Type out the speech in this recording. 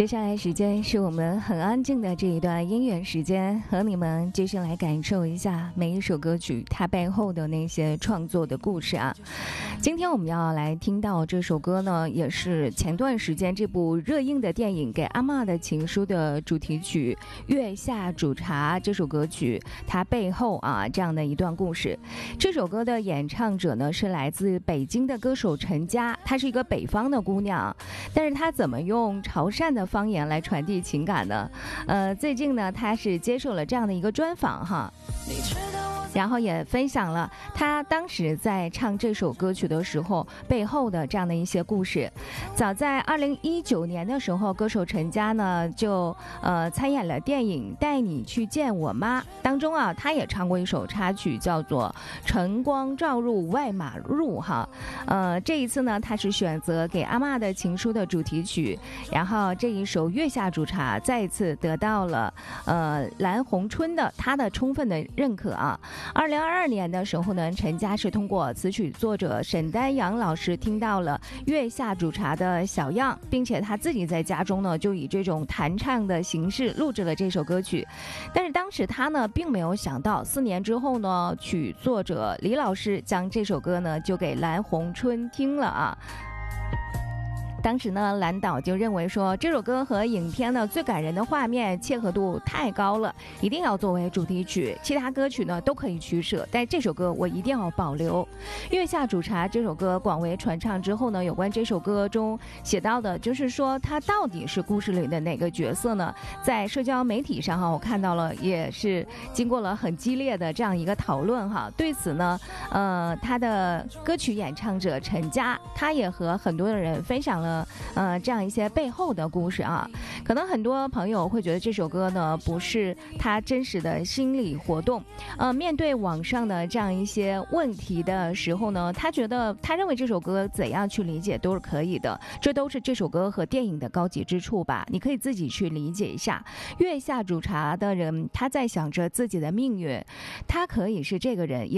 接下来时间是我们很安静的这一段音乐时间，和你们继续来感受一下每一首歌曲它背后的那些创作的故事啊。今天我们要来听到这首歌呢，也是前段时间这部热映的电影《给阿嬷的情书》的主题曲《月下煮茶》这首歌曲它背后这样的一段故事。这首歌的演唱者呢是来自北京的歌手陈佳，她是一个北方的姑娘，但是她怎么用潮汕的方言来传递情感呢？最近呢，她是接受了这样的一个专访哈。然后也分享了他当时在唱这首歌曲的时候背后的这样的一些故事。早在2019年的时候，歌手陈佳呢就参演了电影《带你去见我妈》当中他也唱过一首插曲，叫做《晨光照入外马路》哈。这一次呢，他是选择给阿嬷的情书的主题曲，然后这一首《月下煮茶》再一次得到了蓝红春的他的充分的认可啊。2022年的时候呢，陈佳是通过词曲作者沈丹阳老师听到了《月下煮茶》的小样，并且他自己在家中呢就以这种弹唱的形式录制了这首歌曲。但是当时他呢并没有想到，4年之后呢，曲作者李老师将这首歌呢就给蓝红春听了啊。当时呢，蓝导就认为说，这首歌和影片呢最感人的画面切合度太高了，一定要作为主题曲，其他歌曲呢都可以取舍，但这首歌我一定要保留。月下煮茶这首歌广为传唱之后呢，有关这首歌中写到的就是说，它到底是故事里的哪个角色呢？在社交媒体上我看到了，也是经过了很激烈的这样一个讨论哈。对此呢，他的歌曲演唱者陈佳，他也和很多的人分享了这样一些背后的故事啊。可能很多朋友会觉得这首歌呢不是他真实的心理活动，面对网上的这样一些问题的时候呢，他认为这首歌怎样去理解都是可以的，这都是这首歌和电影的高级之处吧，你可以自己去理解一下。月下煮茶的人，他在想着自己的命运，他可以是这个人，也